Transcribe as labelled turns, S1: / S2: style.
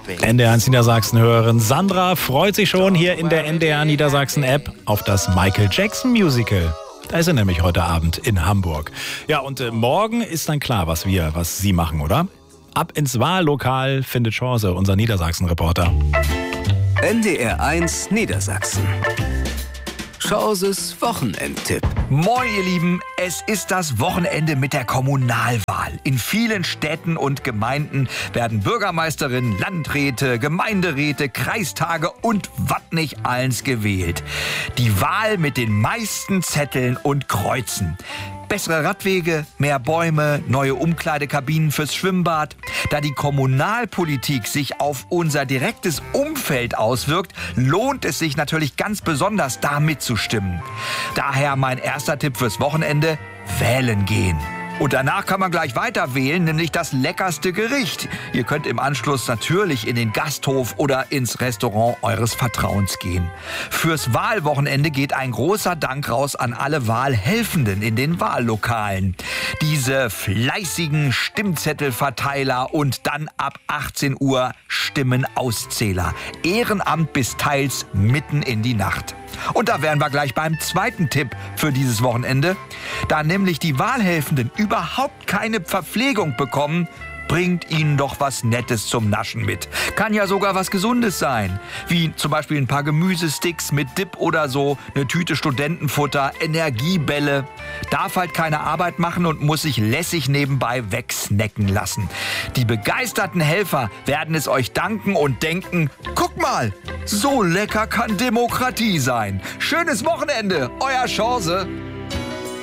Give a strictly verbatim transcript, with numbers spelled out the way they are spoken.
S1: N D R eins Niedersachsen-Hörerin Sandra freut sich schon hier in der N D R Niedersachsen-App auf das Michael Jackson Musical. Da ist er nämlich heute Abend in Hamburg. Ja, und äh, morgen ist dann klar, was wir, was Sie machen, oder? Ab ins Wahllokal findet Chance, unser Niedersachsen-Reporter.
S2: N D R eins Niedersachsen. Chances Wochenendtipp.
S3: Moin ihr Lieben, es ist das Wochenende mit der Kommunalwahl. In vielen Städten und Gemeinden werden Bürgermeisterinnen, Landräte, Gemeinderäte, Kreistage und was nicht alles gewählt. Die Wahl mit den meisten Zetteln und Kreuzen. Bessere Radwege, mehr Bäume, neue Umkleidekabinen fürs Schwimmbad. Da die Kommunalpolitik sich auf unser direktes Umfeld auswirkt, lohnt es sich natürlich ganz besonders, da mitzustimmen. Daher mein erster Tipp fürs Wochenende: wählen gehen. Und danach kann man gleich weiter wählen, nämlich das leckerste Gericht. Ihr könnt im Anschluss natürlich in den Gasthof oder ins Restaurant eures Vertrauens gehen. Fürs Wahlwochenende geht ein großer Dank raus an alle Wahlhelfenden in den Wahllokalen. Diese fleißigen Stimmzettelverteiler und dann ab achtzehn Uhr Stimmenauszähler. Ehrenamt bis teils mitten in die Nacht. Und da wären wir gleich beim zweiten Tipp für dieses Wochenende. Da nämlich die Wahlhelfenden überhaupt keine Verpflegung bekommen, bringt ihnen doch was Nettes zum Naschen mit. Kann ja sogar was Gesundes sein. Wie zum Beispiel ein paar Gemüsesticks mit Dip oder so, eine Tüte Studentenfutter, Energiebälle. Darf halt keine Arbeit machen und muss sich lässig nebenbei wegsnacken lassen. Die begeisterten Helfer werden es euch danken und denken: guck mal, so lecker kann Demokratie sein. Schönes Wochenende, euer Chance.